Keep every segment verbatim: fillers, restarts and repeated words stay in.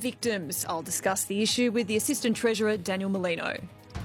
victims. I'll discuss the issue with the Assistant Treasurer, Daniel Molino.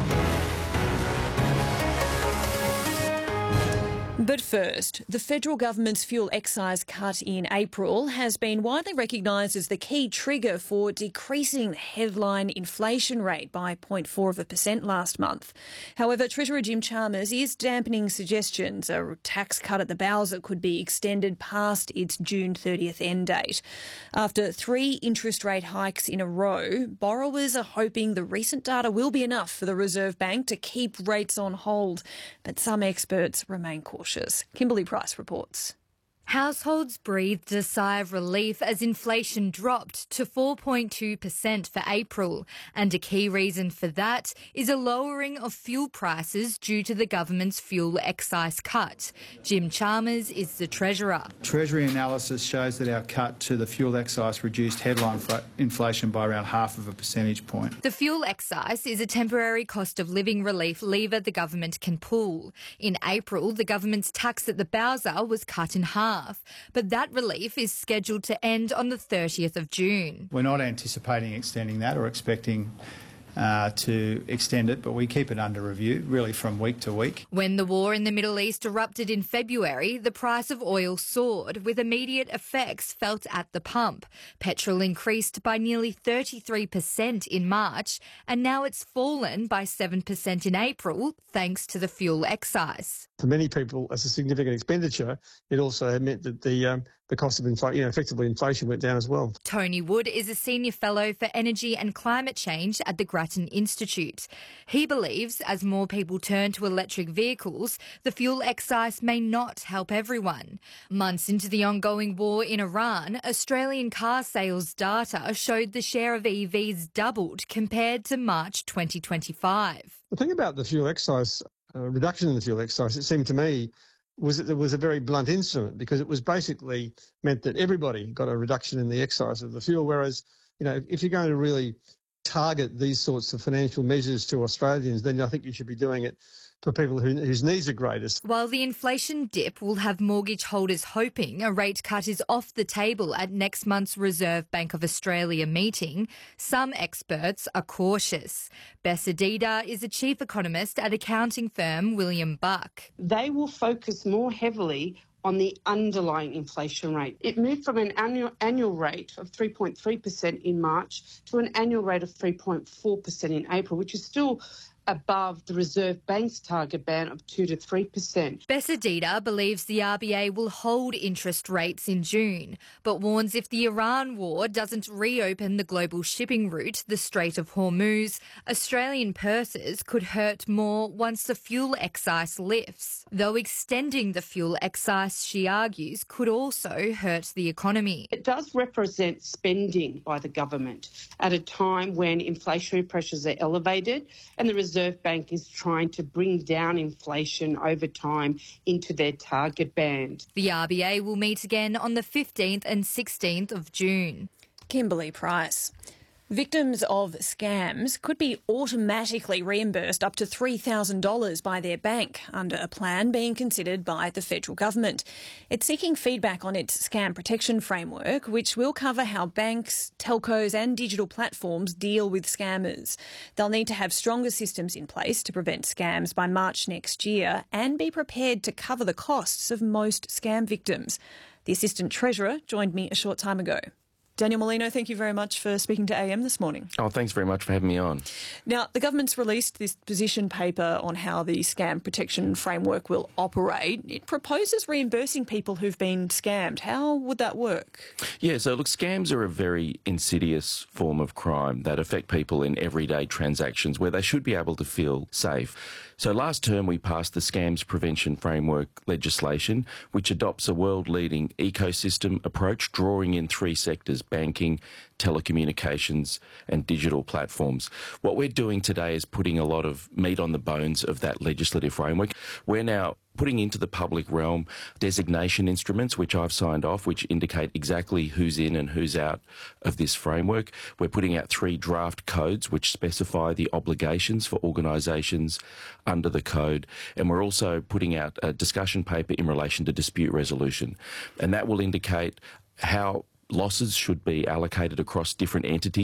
But first, the federal government's fuel excise cut in April has been widely recognised as the key trigger for decreasing the headline inflation rate by zero point four of a percent last month. However, Treasurer Jim Chalmers is dampening suggestions a tax cut at the Bowser could be extended past its June thirtieth end date. After three interest rate hikes in a row, borrowers are hoping the recent data will be enough for the Reserve Bank to keep rates on hold, but some experts remain cautious. Kimberly Price reports. Households breathed a sigh of relief as inflation dropped to four point two percent for April, and a key reason for that is a lowering of fuel prices due to the government's fuel excise cut. Jim Chalmers is the Treasurer. Treasury analysis shows that our cut to the fuel excise reduced headline inflation by around half of a percentage point. The fuel excise is a temporary cost of living relief lever the government can pull. In April, the government's tax at the Bowser was cut in half. But that relief is scheduled to end on the thirtieth of June. We're not anticipating extending that or expecting uh, to extend it, but we keep it under review, really from week to week. When the war in the Middle East erupted in February, the price of oil soared, with immediate effects felt at the pump. Petrol increased by nearly thirty-three percent in March, and now it's fallen by seven percent in April, thanks to the fuel excise. For many people, as a significant expenditure, it also meant that the um, the cost of inflation, you know, effectively inflation went down as well. Tony Wood is a senior fellow for energy and climate change at the Grattan Institute. He believes as more people turn to electric vehicles, the fuel excise may not help everyone. Months into the ongoing war in Iran, Australian car sales data showed the share of E Vs doubled compared to March twenty twenty-five. The thing about the fuel excise Uh, reduction in the fuel excise, it seemed to me, was that it was a very blunt instrument, because it was basically meant that everybody got a reduction in the excise of the fuel, whereas, you know, if you're going to really target these sorts of financial measures to Australians, then I think you should be doing it for people who, whose needs are greatest. While the inflation dip will have mortgage holders hoping a rate cut is off the table at next month's Reserve Bank of Australia meeting, some experts are cautious. Bess Adida is a chief economist at accounting firm William Buck. They will focus more heavily on the underlying inflation rate. It moved from an annual annual rate of three point three percent in March to an annual rate of three point four percent in April, which is still above the Reserve Bank's target band of two to three percent. Bess Adida believes the R B A will hold interest rates in June, but warns if the Iran war doesn't reopen the global shipping route, the Strait of Hormuz, Australian purses could hurt more once the fuel excise lifts. Though extending the fuel excise, she argues, could also hurt the economy. It does represent spending by the government at a time when inflationary pressures are elevated and the Reserve Reserve Bank is trying to bring down inflation over time into their target band. The R B A will meet again on the fifteenth and sixteenth of June. Kimberly Price. Victims of scams could be automatically reimbursed up to three thousand dollars by their bank under a plan being considered by the federal government. It's seeking feedback on its scam protection framework, which will cover how banks, telcos and digital platforms deal with scammers. They'll need to have stronger systems in place to prevent scams by March next year and be prepared to cover the costs of most scam victims. The Assistant Treasurer joined me a short time ago. Daniel Molino, thank you very much for speaking to A M this morning. Oh, thanks very much for having me on. Now, the government's released this position paper on how the scam protection framework will operate. It proposes reimbursing people who've been scammed. How would that work? Yeah, so look, scams are a very insidious form of crime that affect people in everyday transactions where they should be able to feel safe. So last term we passed the Scams Prevention Framework legislation, which adopts a world-leading ecosystem approach, drawing in three sectors: banking, telecommunications and digital platforms. What we're doing today is putting a lot of meat on the bones of that legislative framework. We're now putting into the public realm designation instruments, which I've signed off, which indicate exactly who's in and who's out of this framework. We're putting out three draft codes which specify the obligations for organisations under the code. And we're also putting out a discussion paper in relation to dispute resolution. And that will indicate how losses should be allocated across different entities.